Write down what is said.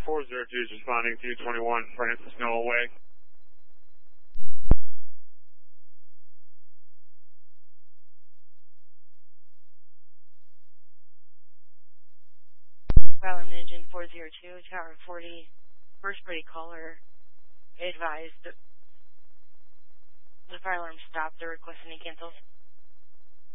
402 is responding to 21 Francis Noah Way. Island Engine 402, Tower 40, first party caller, advised the fire alarm stopped, the request any cancels.